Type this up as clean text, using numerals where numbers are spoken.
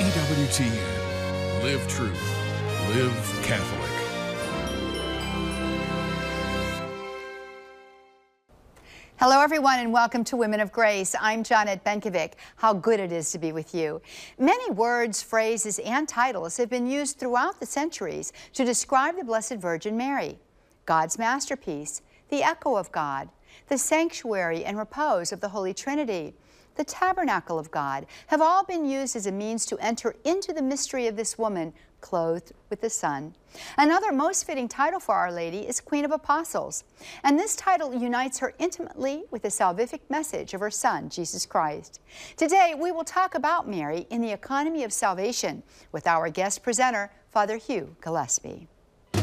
EWTN. Live truth. Live Catholic. Hello, everyone, and welcome to Women of Grace. I'm Janet Benkovic. How good it is to be with you. Many words, phrases, and titles have been used throughout the centuries to describe the Blessed Virgin Mary. God's masterpiece, the echo of God, the sanctuary and repose of the Holy Trinity, the tabernacle of God have all been used as a means to enter into the mystery of this woman clothed with the sun. Another most fitting title for Our Lady is Queen of Apostles, and this title unites her intimately with the salvific message of her Son, Jesus Christ. Today, we will talk about Mary in the economy of salvation with our guest presenter, Father Hugh Gillespie.